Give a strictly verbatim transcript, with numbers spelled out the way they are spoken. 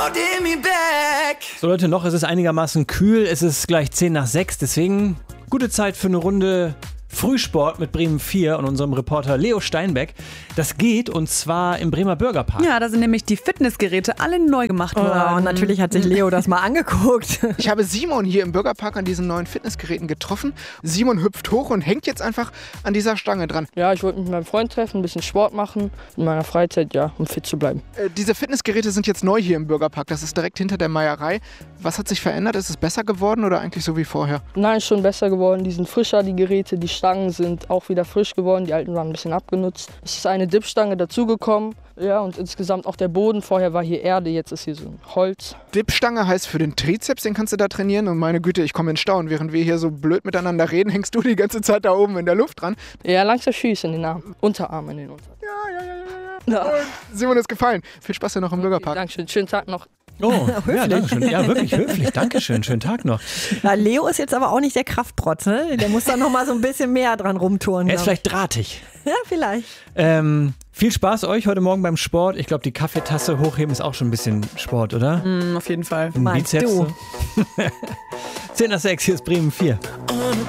So Leute, noch ist es einigermaßen kühl, es ist gleich zehn nach sechs, deswegen gute Zeit für eine Runde Frühsport mit Bremen vier und unserem Reporter Leo Steinbeck. Das geht und zwar im Bremer Bürgerpark. Ja, da sind nämlich die Fitnessgeräte alle neu gemacht worden. Oh, und natürlich hat sich Leo das mal angeguckt. Ich habe Simon hier im Bürgerpark an diesen neuen Fitnessgeräten getroffen. Simon hüpft hoch und hängt jetzt einfach an dieser Stange dran. Ja, ich wollte mich mit meinem Freund treffen, ein bisschen Sport machen in meiner Freizeit, ja, um fit zu bleiben. Äh, diese Fitnessgeräte sind jetzt neu hier im Bürgerpark. Das ist direkt hinter der Meierei. Was hat sich verändert? Ist es besser geworden oder eigentlich so wie vorher? Nein, schon besser geworden. Die sind frischer, die Geräte, die Stangen sind auch wieder frisch geworden. Die alten waren ein bisschen abgenutzt. Es ist eine Dipstange dazugekommen. Ja, und insgesamt auch der Boden. Vorher war hier Erde, jetzt ist hier so Holz. Dipstange heißt für den Trizeps, den kannst du da trainieren. Und meine Güte, ich komme in Staunen. Während wir hier so blöd miteinander reden, hängst du die ganze Zeit da oben in der Luft dran. Ja, langsam Füße in den Armen. Unterarm in den Unterarm. Ja, ja, ja, ja. ja. Und Simon ist gefallen. Viel Spaß ja noch im okay, Bürgerpark. Dankeschön, schönen Tag noch. Oh, ja, danke schön. Ja, wirklich höflich. Dankeschön. Schönen Tag noch. Ja, Leo ist jetzt aber auch nicht der Kraftprotz, ne? Der muss da noch mal so ein bisschen mehr dran rumturnen. Er ist vielleicht drahtig. Ja, vielleicht. Ähm, viel Spaß euch heute Morgen beim Sport. Ich glaube, die Kaffeetasse hochheben ist auch schon ein bisschen Sport, oder? Mm, auf jeden Fall. Ein Bizeps. So. zehn nach sechs, hier ist Bremen vier.